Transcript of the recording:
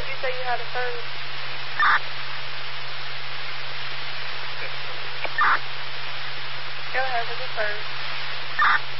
did you say you had a third? Go ahead with the third.